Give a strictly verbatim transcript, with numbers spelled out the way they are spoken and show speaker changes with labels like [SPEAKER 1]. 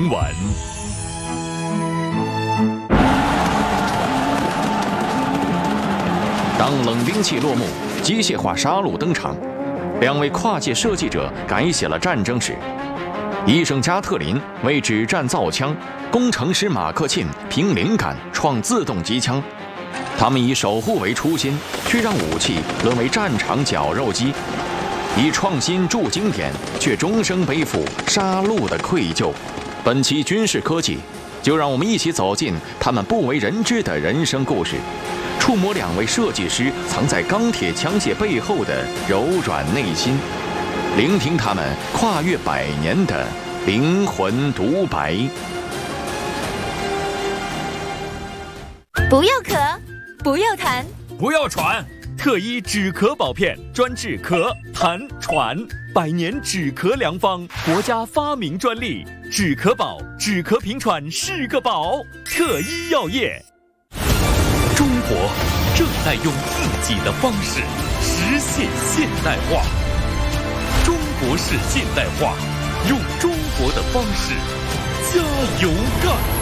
[SPEAKER 1] 铭文。当冷兵器落幕，机械化杀戮登场，两位跨界设计者改写了战争史。医生加特林为指战造枪，工程师马克沁凭灵感创自动机枪。他们以守护为初心，却让武器沦为战场绞肉机；以创新铸经典，却终生背负杀戮的愧疚。本期军事科技，就让我们一起走进他们不为人知的人生故事，触摸两位设计师藏在钢铁枪械背后的柔软内心，聆听他们跨越百年的灵魂独白。
[SPEAKER 2] 不要咳，不要痰，
[SPEAKER 3] 不要喘。特医止咳宝片，专治咳、痰、喘，百年止咳良方，国家发明专利。止咳宝，止咳平喘是个宝。特医药业。
[SPEAKER 4] 中国正在用自己的方式实现现代化。中国式现代化，用中国的方式加油干。